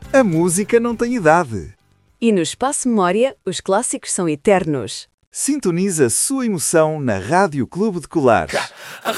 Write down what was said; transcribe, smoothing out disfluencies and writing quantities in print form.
A música não tem idade. E no Espaço Memória, os clássicos são eternos. Sintoniza a sua emoção na Rádio Clube de Colares.